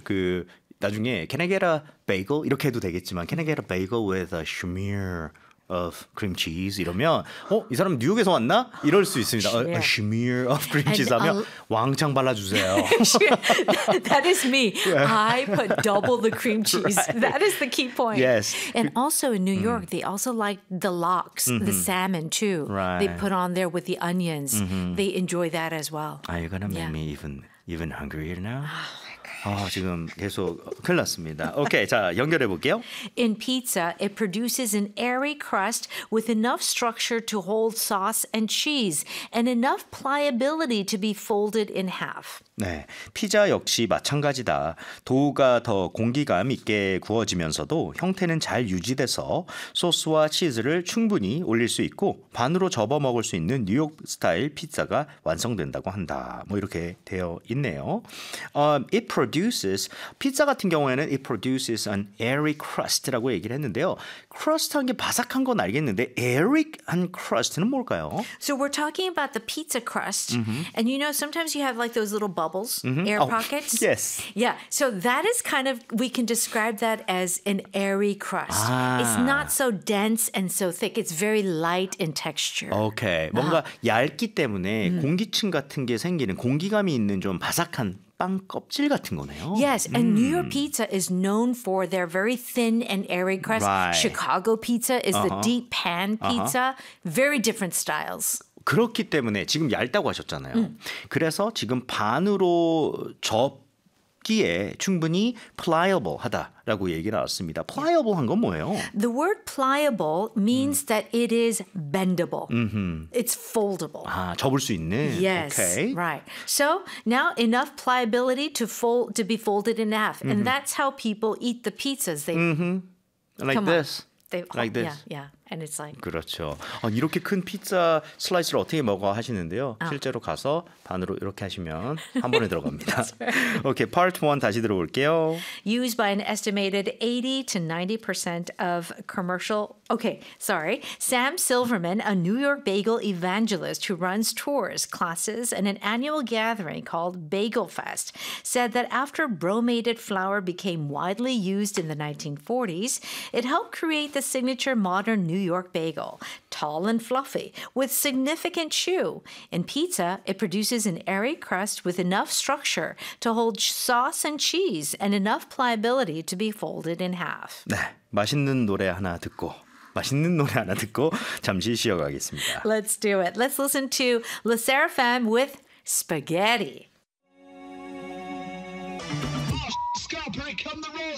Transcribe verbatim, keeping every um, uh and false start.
그 나중에 can I get a bagel 이렇게 해도 되겠지만 can I get a bagel with a smear of cream cheese 이러면 어? 이 사람 뉴욕에서 왔나? 이럴 수 있습니다. A, a smear of cream cheese 하면 uh, 왕창 발라주세요. That is me. I put double the cream cheese. Right. That is the key point. Yes. And also in New York, mm. they also like the lox, mm-hmm. the salmon too. Right. They put on there with the onions. Mm-hmm. They enjoy that as well. Are you gonna make yeah. me even even hungrier now? 아, 지금 계속 큰일 났습니다. 오케이, 자 연결해 볼게요. In pizza, it produces an airy crust with enough structure to hold sauce and cheese and enough pliability to be folded in half. 네, 피자 역시 마찬가지다. 도우가 더 공기감 있게 구워지면서도 형태는 잘 유지돼서 소스와 치즈를 충분히 올릴 수 있고 반으로 접어 먹을 수 있는 뉴욕 스타일 피자가 완성된다고 한다. 뭐 이렇게 되어 있네요. Um, it produces 피자 같은 경우에는 it produces an airy crust라고 얘기를 했는데요. crust한 게 바삭한 건 알겠는데 airy한 crust는 뭘까요? So we're talking about the pizza crust, mm-hmm. and you know sometimes you have like those little bubbles, mm-hmm. air oh, pockets. Yes. Yeah. So that is kind of, we can describe that as an airy crust. 아. It's not so dense and so thick. It's very light in texture. 오케이. 뭔가 uh-huh. 얇기 때문에 음. 공기층 같은 게 생기는 공기감이 있는 좀 바삭한 빵 껍질 같은 거네요. Yes, and 음. New York pizza is known for their very thin and airy crust. Right. Chicago pizza is uh-huh. the deep pan pizza. Uh-huh. Very different styles. 그렇기 때문에 지금 얇다고 하셨잖아요. 음. 그래서 지금 반으로 접기에 충분히 pliable 하다라고 얘기가 나왔습니다. pliable 한 건 뭐예요? The word pliable means 음. that it is bendable. 음흠. It's foldable. 아, 접을 수 있는. Yes, okay. right. So now enough pliability to fold to be folded in half, mm-hmm. and that's how people eat the pizzas. They mm-hmm. like come this. They, like this. Yeah, yeah. And it's like 그렇죠. 아, 이렇게 큰 피자 슬라이스를 어떻게 먹어 하시는데요. 아. 실제로 가서 반으로 이렇게 하시면 한 번에 들어갑니다. 오케이, part one 다시 들어볼게요. Used by an estimated eighty to ninety percent of commercial. Okay, sorry. Sam Silverman, a New York bagel evangelist who runs tours, classes, and an annual gathering called Bagel Fest, said that after bromated flour became widely used in the nineteen forties, it helped create the signature modern New York bagel, tall and fluffy, with significant chew. In pizza, it produces an airy crust with enough structure to hold sauce and cheese and enough pliability to be folded in half. 네, 맛있는 노래 하나 듣고 맛있는 노래 하나 듣고 잠시 쉬어가겠습니다. Let's do it. Let's listen to Le Seraphim with Spaghetti.